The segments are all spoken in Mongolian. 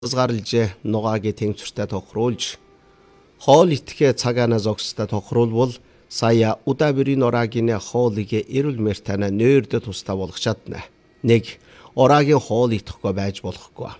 Хязгаарлаж нугаагийн тэнцвэртэй тохируулж хоол идэхээ цагаана зогстой тохируулбал сая удабрийн ораагийн хоолыг эрүүл мэртэнэ нөөрдөд тустай болгох чадна. Нэг ораагийн хоол идэхгүй байж болохгүй.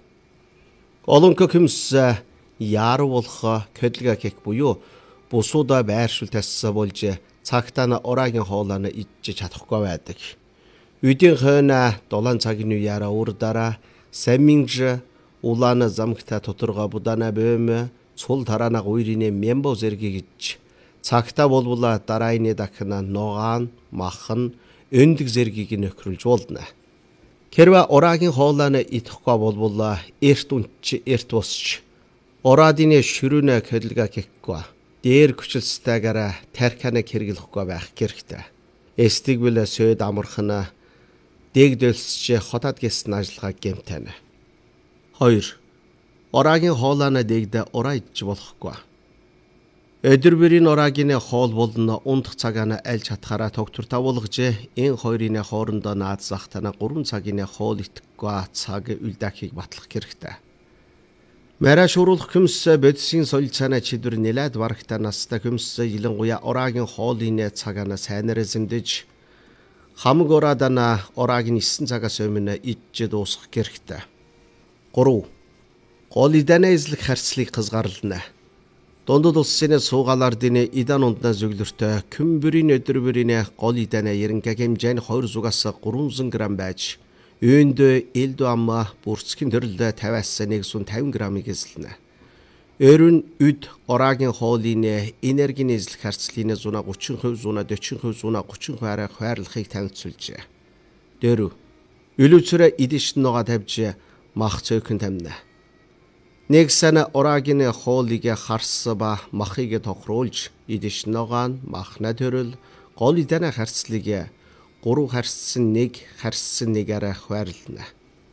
Олонко хүмс яар болох көдлөг кек буюу бусуудаа байршил тасса болж цагтаа ораагийн хоолоо идэж чадахгүй байдаг. Үдийн хойно 7 цагийн үеара урдаараа саминж улаана замгта тодоргой будана бөөм цул тараана гуйрины мембо зэргийгж цагта болбула дарааны дахна ногаан махан өндөг зэргийг нөхрүүлж болно. Хэрвээ ораагийн хоолойно идэхгүй болбула эрт үнч эрт босч ораадины шүрүнэ хөдөлгөө гэхгүй дээр хүчилстэйгээр тархиныг хэрэглэхгүй байх хэрэгтэй. Эстигвэл сөд амархна дэгдэлсч хотод гэсэн ажиллагаа гэмтэнэ. 2. Ораагийн хоолойно дэгдэ ораа идэж болохгүй. Өдөр бүрийн ораагийн хоол болно ундах цагаана аль чадхаараа тогтвортой болгож энэ хоёрын хоорондоо наад захтана 3 цагийн хоол идэхгүй цаг үлдэхийг батлах хэрэгтэй. Мэрэ шуруулах хүмс бодисын солилцаана чидвэр нэлээд барагтай настай хүмс илэнгуяа ораагийн хоолын цагаана сайнаар зэмдэж хамаг ораадана ораагийн 9 цагаас өмнө идэж дуусгах хэрэгтэй. 3. Гол идэне эзлэх харьцлыг хязгаарлана. Дундад улсын суугаалаар дэнэ идан ундна зөвлөртөө күмбэрийн өдөр бүрийн гол идэне ерөнхий хэмжээ нь 200-аас 300 г байж өөндөө элдв амма бүрцгийн төрөлд 50-аас 150 г-ыг эзлэнэ. Өөрөөр үд ораагийн хоолын энергийн эзлэх харьцлын 130%, 140%, 130% арай хуваарлахыг танилцуулжээ. 4. Үлүүцрэ идэж нугаа тавьж мах цөөхөн тамина. Нэг сана ораагийн хоолыг харсба махыг тохируулж идэж нугаа махна төрөл гол идэне харьцлыг 3 харьцсан 1 харьцсан 1-аар хуваарлана.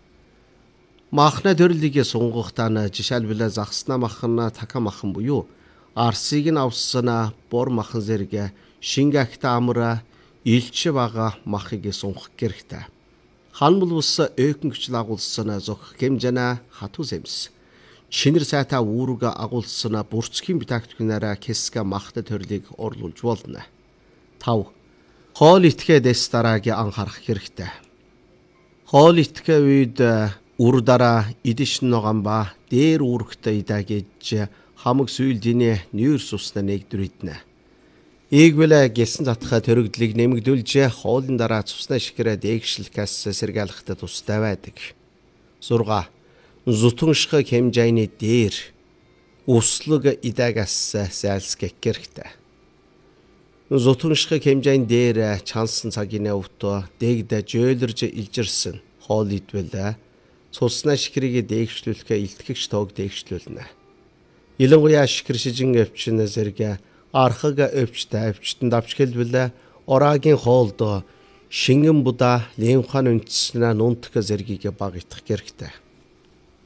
Махна төрлийг сунгахтаа жишээлбэл загсна махна така махан буюу арсыг нь авсана бор махан зэрэг шингахта амра илч бага махыг сунгах хэрэгтэй. Ханбул ус өөхөн хүчил агуулсана зөх хэмжэна хатуу зэмс. Чинэр сайта үүрэг агуулсана бүрцгийн битагтгнараа кэска махта төрлийг орлуулж болно. 5. Хоол идэхээ дэс дараагийн анхаарах хэрэгтэй. Хоол идэхээ үед үр дараа идэж ногоон ба дээр үүрэгтэй идэгэж хамаг сүйдийн нүүр сусна нэгдвэриднэ. Ийгвэлэ гэлсэн татхаа төрөгдлийг нэмэгдүүлж хоолын дараа цусна шихрэ дээгшлэхээс сэргээлэхтэй тустай байдаг. 6. Зутунших хэмжээний дээр услуг идэгээс зайлсхийх хэрэгтэй. Зутунших хэмжээний дээр чансан цагийн өвтө дэгдэ жөөлөрж илжирсэн хоол идвэл цусна шихрийг дээгшлүүлэхээ илтгэгч тоог дээгшлүүлнэ. Илэнгуяа шихэр шижин өвчин зэрэг архаг өвчтэй өвчтөнд авч хэлбэл ораагийн хоолд шингэн будаа лимфан үндэснэ нунтх зэргийг баг идэх хэрэгтэй.